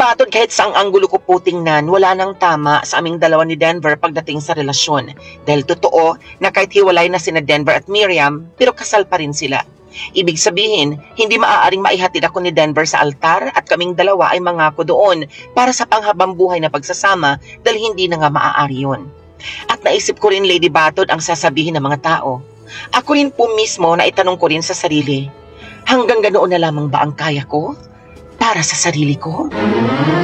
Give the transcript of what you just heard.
Batod kahit saang anggulo ko po tingnan, wala nang tama sa aming dalawa ni Denver pagdating sa relasyon. Dahil totoo na kahit hiwalay na sina Denver at Miriam, pero kasal pa rin sila. Ibig sabihin, hindi maaaring maihatid ako ni Denver sa altar at kaming dalawa ay mangako doon para sa panghabang buhay na pagsasama dahil hindi na nga maaari yun. At naisip ko rin, Lady Batod, ang sasabihin ng mga tao. Ako rin po mismo na itanong ko rin sa sarili, hanggang ganoon na lamang ba ang kaya ko para sa sarili ko?